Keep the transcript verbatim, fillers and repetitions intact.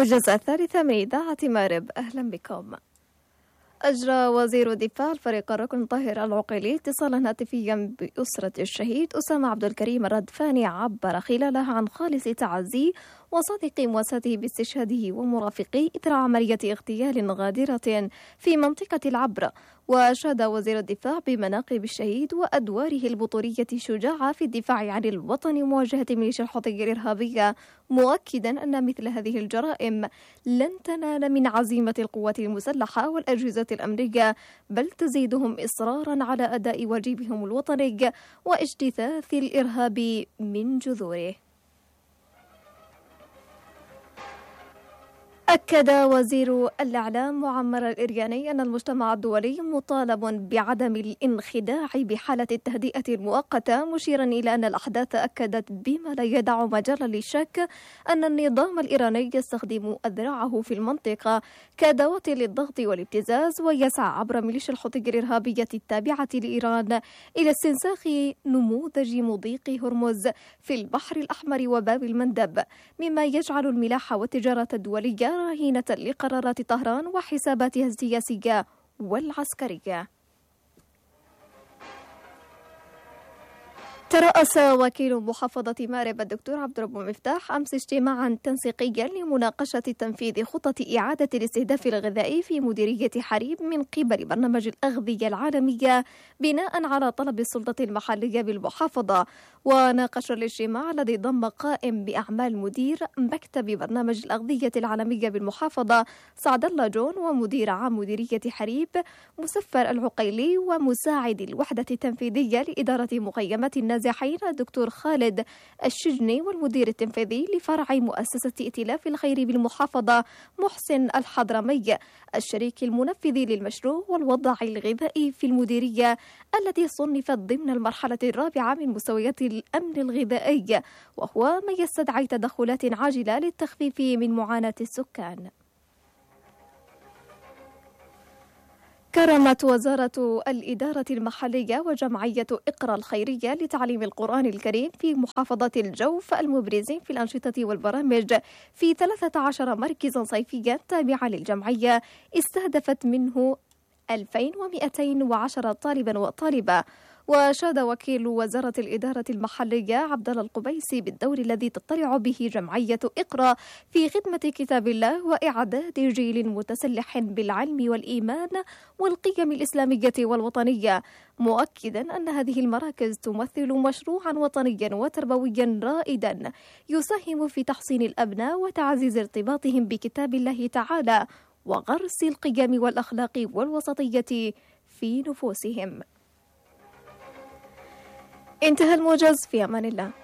موجز الثالثة من إذاعة مارب، أهلا بكم. أجرى وزير الدفاع الفريق الركن طاهر العقيلي اتصالا هاتفيا بأسرة الشهيد أسامة عبد الكريم الردفاني، عبر خلالها عن خالص تعزي وصادق مواساته باستشهاده ومرافقيه إثر عملية اغتيال غادرة في منطقة العبر. وأشاد وزير الدفاع بمناقب الشهيد وأدواره البطولية الشجاعة في الدفاع عن الوطن ومواجهة ميليشيا الحوثي الإرهابية، مؤكدا أن مثل هذه الجرائم لن تنال من عزيمة القوات المسلحة والأجهزة الأمنية، بل تزيدهم إصرارا على أداء واجبهم الوطني واجتثاث الإرهاب من جذوره. أكد وزير الإعلام معمر الإرياني أن المجتمع الدولي مطالب بعدم الانخداع بحالة التهدئة المؤقتة، مشيرا إلى أن الأحداث أكدت بما لا يدع مجال للشك أن النظام الإيراني يستخدم أذرعه في المنطقة كأدوات للضغط والابتزاز، ويسعى عبر ميليشيا الحوثي الإرهابية التابعة لإيران إلى استنساخ نموذج مضيق هرمز في البحر الأحمر وباب المندب، مما يجعل الملاحة والتجارة الدولية راهنة لقرارات طهران وحساباتها السياسية والعسكرية. ترأس وكيل محافظة مارب الدكتور عبد الرب مفتاح أمس اجتماعا تنسيقيا لمناقشة تنفيذ خطة إعادة الاستهداف الغذائي في مديرية حريب من قبل برنامج الأغذية العالمية بناء على طلب السلطة المحلية بالمحافظة. وناقش الاجتماع الذي ضم قائم بأعمال مدير مكتب برنامج الأغذية العالمية بالمحافظة سعد الله جون، ومدير عام مديرية حريب مسفر العقيلي، ومساعد الوحدة التنفيذية لإدارة مخيمات النازحين الدكتور خالد الشجني، والمدير التنفيذي لفرع مؤسسة ائتلاف الخير بالمحافظة محسن الحضرمي، الشريك المنفذ للمشروع والوضع الغذائي في المديرية التي صنفت ضمن المرحلة الرابعة من مستويات الأمن الغذائي، وهو ما يستدعي تدخلات عاجلة للتخفيف من معاناة السكان. كرمت وزارة الإدارة المحلية وجمعية إقرأ الخيرية لتعليم القرآن الكريم في محافظة الجوف المبرزين في الأنشطة والبرامج في ثلاثة عشر مركزا صيفيا تابعا للجمعية استهدفت منه ألفين ومئتين وعشرة طالبا وطالبة. وشاد وكيل وزارة الإدارة المحلية عبد الله القبيسي بالدور الذي تطلع به جمعية إقرأ في خدمة كتاب الله وإعداد جيل متسلح بالعلم والإيمان والقيم الإسلامية والوطنية، مؤكدا أن هذه المراكز تمثل مشروعا وطنيا وتربويا رائدا يساهم في تحصين الأبناء وتعزيز ارتباطهم بكتاب الله تعالى وغرس القيم والأخلاق والوسطية في نفوسهم. انتهى الموجز، في أمان الله.